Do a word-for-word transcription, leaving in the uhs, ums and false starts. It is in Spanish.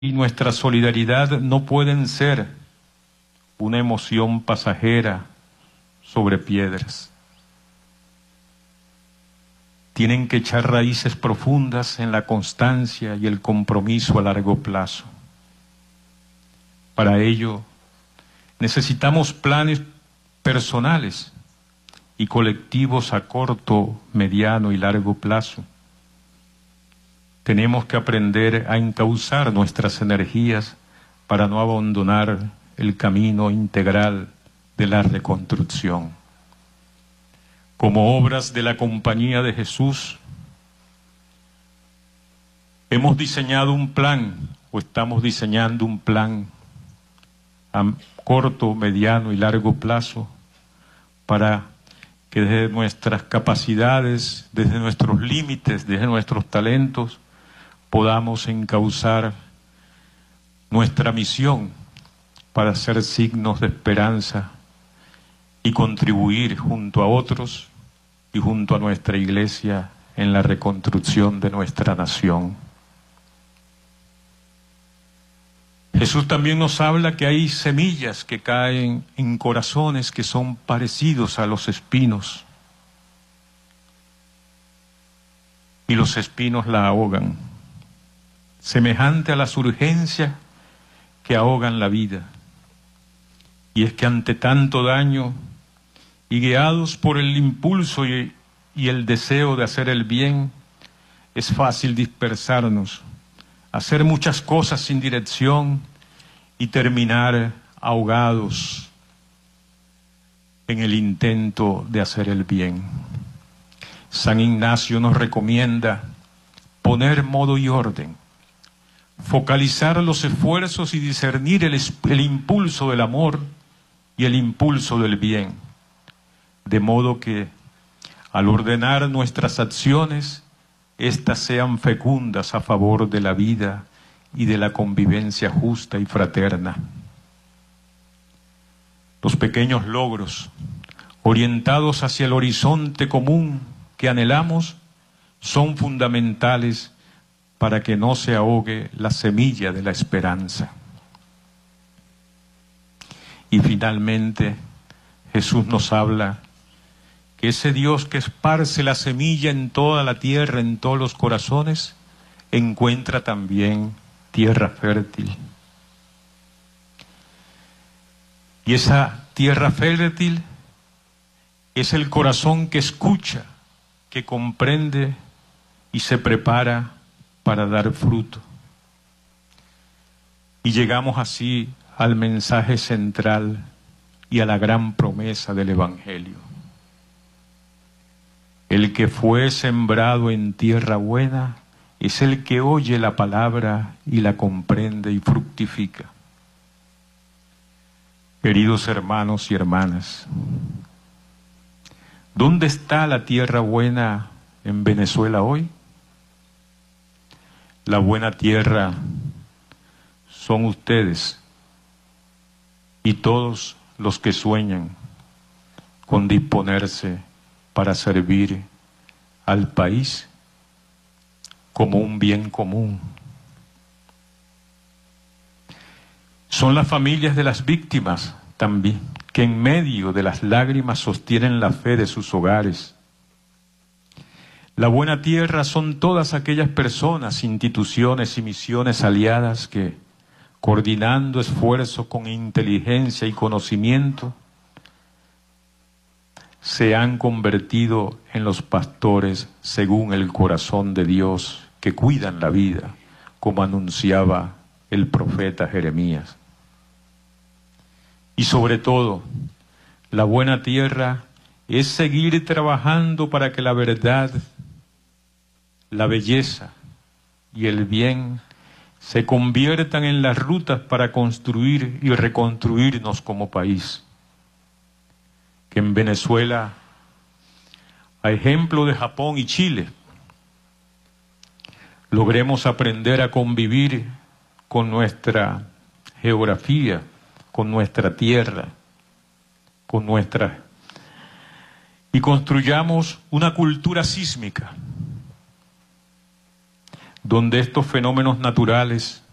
y nuestra solidaridad no pueden ser una emoción pasajera sobre piedras. Tienen que echar raíces profundas en la constancia y el compromiso a largo plazo. Para ello, necesitamos planes personales y colectivos a corto, mediano y largo plazo. Tenemos que aprender a encauzar nuestras energías para no abandonar el camino integral de la reconstrucción. Como obras de la Compañía de Jesús, hemos diseñado un plan, o estamos diseñando un plan a corto, mediano y largo plazo para que desde nuestras capacidades, desde nuestros límites, desde nuestros talentos, podamos encauzar nuestra misión para ser signos de esperanza y contribuir junto a otros y junto a nuestra Iglesia en la reconstrucción de nuestra nación. Jesús también nos habla que hay semillas que caen en corazones que son parecidos a los espinos, y los espinos la ahogan, semejante a las urgencias que ahogan la vida. Y es que ante tanto daño, y guiados por el impulso y, y el deseo de hacer el bien, es fácil dispersarnos, hacer muchas cosas sin dirección y terminar ahogados en el intento de hacer el bien. San Ignacio nos recomienda poner modo y orden, focalizar los esfuerzos y discernir el, el impulso del amor y el impulso del bien, de modo que al ordenar nuestras acciones, éstas sean fecundas a favor de la vida y de la convivencia justa y fraterna. Los pequeños logros, orientados hacia el horizonte común que anhelamos, son fundamentales para que no se ahogue la semilla de la esperanza. Y finalmente, Jesús nos habla que ese Dios que esparce la semilla en toda la tierra, en todos los corazones, encuentra también tierra fértil. Y esa tierra fértil es el corazón que escucha, que comprende y se prepara para dar fruto. Y llegamos así al mensaje central y a la gran promesa del Evangelio. El que fue sembrado en tierra buena es el que oye la palabra y la comprende y fructifica. Queridos hermanos y hermanas, ¿dónde está la tierra buena en Venezuela hoy? La buena tierra son ustedes y todos los que sueñan con disponerse para servir al país como un bien común. Son las familias de las víctimas también, que en medio de las lágrimas sostienen la fe de sus hogares. La buena tierra son todas aquellas personas, instituciones y misiones aliadas que, coordinando esfuerzos con inteligencia y conocimiento, se han convertido en los pastores según el corazón de Dios, que cuidan la vida, como anunciaba el profeta Jeremías. Y sobre todo, la buena tierra es seguir trabajando para que la verdad, la belleza y el bien se conviertan en las rutas para construir y reconstruirnos como país. Que en Venezuela, a ejemplo de Japón y Chile, logremos aprender a convivir con nuestra geografía, con nuestra tierra, con nuestra... y construyamos una cultura sísmica, donde estos fenómenos naturales